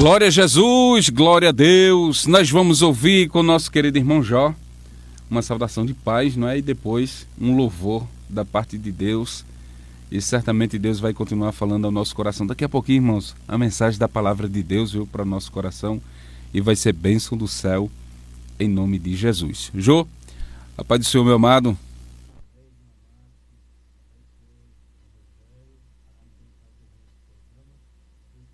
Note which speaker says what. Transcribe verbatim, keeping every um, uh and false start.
Speaker 1: Glória a Jesus, glória a Deus. Nós vamos ouvir com o nosso querido irmão Jó uma saudação de paz, não é? E depois um louvor da parte de Deus. E certamente Deus vai continuar falando ao nosso coração. Daqui a pouquinho, irmãos, a mensagem da palavra de Deus veio para o nosso coração e vai ser bênção do céu em nome de Jesus. Jô, a paz do Senhor, meu amado.